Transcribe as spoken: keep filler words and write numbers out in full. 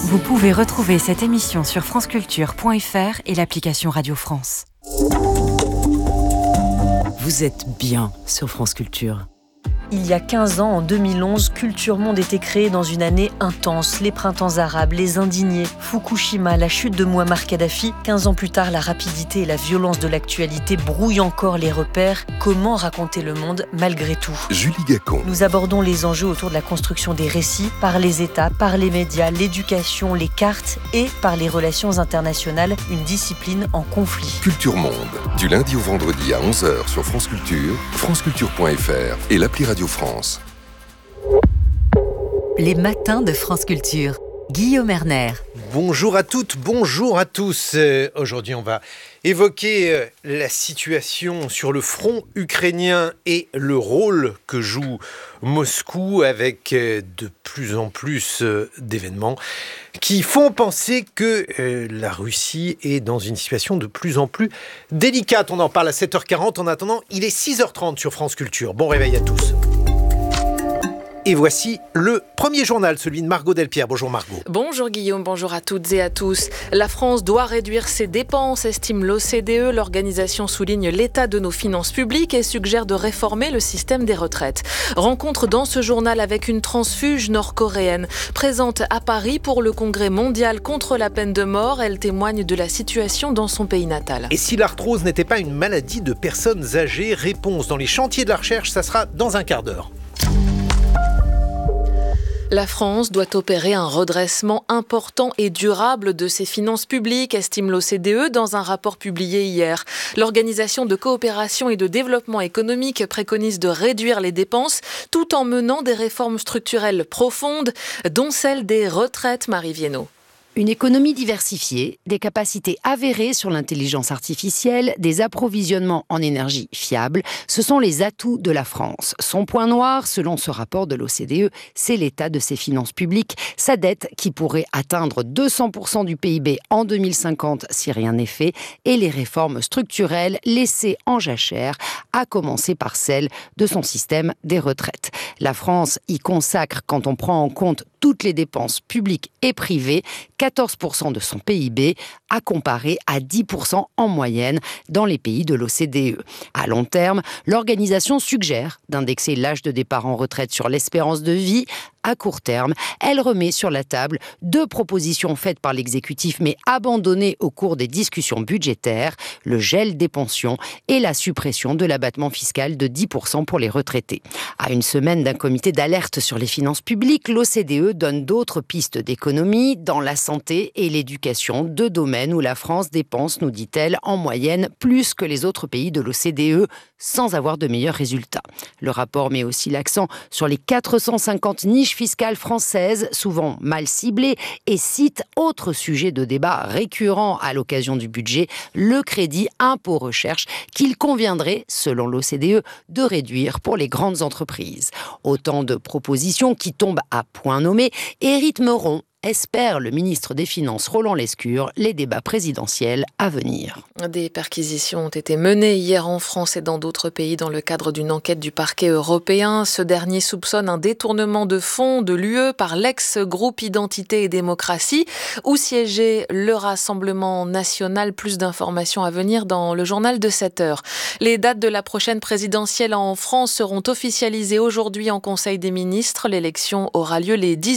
Vous pouvez retrouver cette émission sur franceculture point f r et l'application Radio France. Vous êtes bien sur France Culture. Il y a quinze ans, en deux mille onze, Culture Monde était créée dans une année intense. Les printemps arabes, les indignés, Fukushima, la chute de Mouammar Kadhafi. quinze ans plus tard, la rapidité et la violence de l'actualité brouillent encore les repères. Comment raconter le monde malgré tout ? Julie Gacon. Nous abordons les enjeux autour de la construction des récits, par les États, par les médias, l'éducation, les cartes et par les relations internationales, une discipline en conflit. Culture Monde, du lundi au vendredi à onze heures sur France Culture, franceculture point f r et l'appli Radio France. Les matins de France Culture. Guillaume Erner. Bonjour à toutes, bonjour à tous. Euh, aujourd'hui, on va évoquer euh, la situation sur le front ukrainien et le rôle que joue Moscou avec euh, de plus en plus euh, d'événements qui font penser que euh, la Russie est dans une situation de plus en plus délicate. On en parle à sept heures quarante. En attendant, il est six heures trente sur France Culture. Bon réveil à tous. Et voici le premier journal, celui de Margot Delpierre. Bonjour Margot. Bonjour Guillaume, bonjour à toutes et à tous. La France doit réduire ses dépenses, estime l'O C D E. L'organisation souligne l'état de nos finances publiques et suggère de réformer le système des retraites. Rencontre dans ce journal avec une transfuge nord-coréenne. Présente à Paris pour le congrès mondial contre la peine de mort, elle témoigne de la situation dans son pays natal. Et si l'arthrose n'était pas une maladie de personnes âgées, réponse dans les chantiers de la recherche, ça sera dans un quart d'heure. La France doit opérer un redressement important et durable de ses finances publiques, estime l'O C D E dans un rapport publié hier. L'Organisation de coopération et de développement économique préconise de réduire les dépenses tout en menant des réformes structurelles profondes, dont celle des retraites, Marie Viennot. Une économie diversifiée, des capacités avérées sur l'intelligence artificielle, des approvisionnements en énergie fiables, ce sont les atouts de la France. Son point noir, selon ce rapport de l'O C D E, c'est l'état de ses finances publiques, sa dette qui pourrait atteindre deux cents pour cent du P I B en deux mille cinquante si rien n'est fait, et les réformes structurelles laissées en jachère, à commencer par celle de son système des retraites. La France y consacre, quand on prend en compte toutes les dépenses publiques et privées, quatorze pour cent de son P I B, à comparer à dix pour cent en moyenne dans les pays de l'O C D E. À long terme, l'organisation suggère d'indexer l'âge de départ en retraite sur l'espérance de vie. À court terme, elle remet sur la table deux propositions faites par l'exécutif mais abandonnées au cours des discussions budgétaires, le gel des pensions et la suppression de l'abattement fiscal de dix pour cent pour les retraités. À une semaine d'un comité d'alerte sur les finances publiques, l'O C D E donne d'autres pistes d'économie dans la santé et l'éducation, deux domaines où la France dépense, nous dit-elle, en moyenne plus que les autres pays de l'O C D E sans avoir de meilleurs résultats. Le rapport met aussi l'accent sur les quatre cent cinquante niches fiscales françaises, souvent mal ciblées, et cite, autre sujet de débat récurrent à l'occasion du budget, le crédit impôt recherche qu'il conviendrait, selon l'O C D E, de réduire pour les grandes entreprises. Autant de propositions qui tombent à point nommé et rythmeront, espère le ministre des Finances Roland Lescure, les débats présidentiels à venir. Des perquisitions ont été menées hier en France et dans d'autres pays dans le cadre d'une enquête du parquet européen. Ce dernier soupçonne un détournement de fonds de l'U E par l'ex-groupe Identité et Démocratie, où siégeait le Rassemblement national. Plus d'informations à venir dans le journal de sept heures. Les dates de la prochaine présidentielle en France seront officialisées aujourd'hui en Conseil des ministres. L'élection aura lieu les dix